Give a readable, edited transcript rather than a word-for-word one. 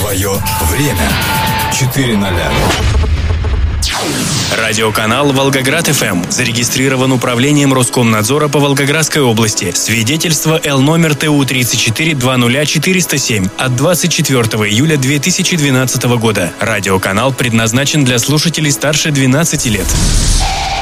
Твое время. 4:00. Радиоканал «Волгоград-ФМ» зарегистрирован управлением Роскомнадзора по Волгоградской области. Свидетельство Л номер ТУ 3420407 от 24 июля 2012 года. Радиоканал предназначен для слушателей старше 12 лет.